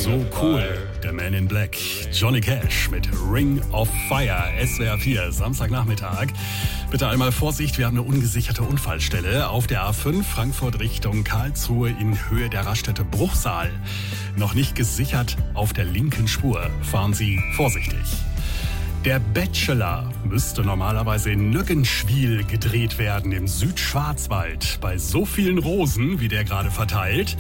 So cool. Der Man in Black, Johnny Cash mit Ring of Fire, SWR 4, Samstagnachmittag. Bitte einmal Vorsicht, wir haben eine ungesicherte Unfallstelle auf der A5 Frankfurt Richtung Karlsruhe in Höhe der Raststätte Bruchsal. Noch nicht gesichert auf der linken Spur. Fahren Sie vorsichtig. Der Bachelor müsste normalerweise in Nöggenschwil gedreht werden, im Südschwarzwald. Bei so vielen Rosen, wie der gerade verteilt.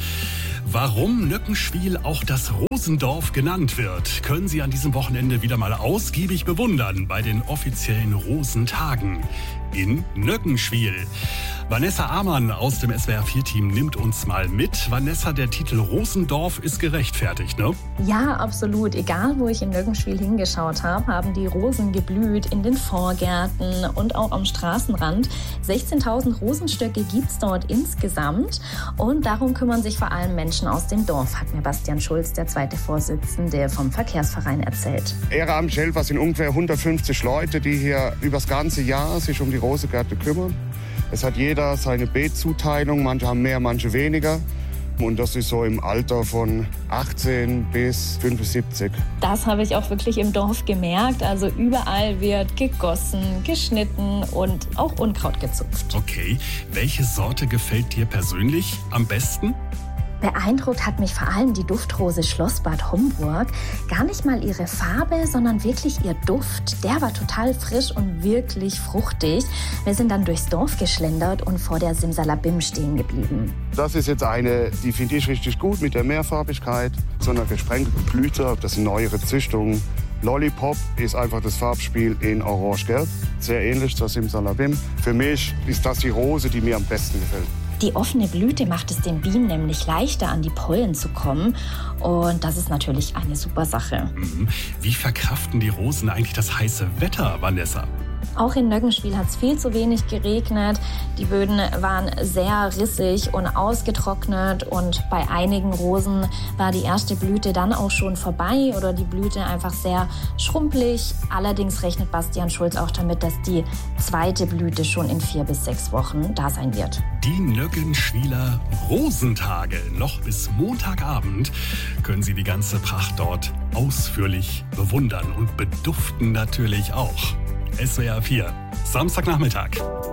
Warum Nöggenschwil auch das Rosendorf genannt wird, können Sie an diesem Wochenende wieder mal ausgiebig bewundern bei den offiziellen Rosentagen in Nöggenschwil. Vanessa Amann aus dem SWR4-Team nimmt uns mal mit. Vanessa, der Titel Rosendorf ist gerechtfertigt, ne? Ja, absolut. Egal, wo ich in Nöggenschwil hingeschaut habe, haben die Rosen geblüht in den Vorgärten und auch am Straßenrand. 16.000 Rosenstöcke gibt's dort insgesamt und darum kümmern sich vor allem Menschen aus dem Dorf, hat mir Bastian Schulz, der zweite Vorsitzende vom Verkehrsverein, erzählt. Ehrenamt Helfer sind ungefähr 150 Leute, die hier über das ganze Jahr sich um die Rosengärten kümmern. Es hat jeder seine Beetzuteilung, manche haben mehr, manche weniger. Und das ist so im Alter von 18 bis 75. Das habe ich auch wirklich im Dorf gemerkt. Also überall wird gegossen, geschnitten und auch Unkraut gezupft. Okay, welche Sorte gefällt dir persönlich am besten? Beeindruckt hat mich vor allem die Duftrose Schlossbad Homburg. Gar nicht mal ihre Farbe, sondern wirklich ihr Duft. Der war total frisch und wirklich fruchtig. Wir sind dann durchs Dorf geschlendert und vor der Simsalabim stehen geblieben. Das ist jetzt eine, die finde ich richtig gut mit der Mehrfarbigkeit. So einer gesprenkelten Blüte, das sind neuere Züchtungen. Lollipop ist einfach das Farbspiel in Orange-Gelb. Sehr ähnlich zur Simsalabim. Für mich ist das die Rose, die mir am besten gefällt. Die offene Blüte macht es den Bienen nämlich leichter, an die Pollen zu kommen. Und das ist natürlich eine super Sache. Wie verkraften die Rosen eigentlich das heiße Wetter, Vanessa? Auch in Nöggenschwil hat es viel zu wenig geregnet. Die Böden waren sehr rissig und ausgetrocknet. Und bei einigen Rosen war die erste Blüte dann auch schon vorbei oder die Blüte einfach sehr schrumpelig. Allerdings rechnet Bastian Schulz auch damit, dass die zweite Blüte schon in 4 bis 6 Wochen da sein wird. Die Nöggenschwiler Rosentage. Noch bis Montagabend können Sie die ganze Pracht dort ausführlich bewundern und beduften natürlich auch. SWR 4, Samstagnachmittag.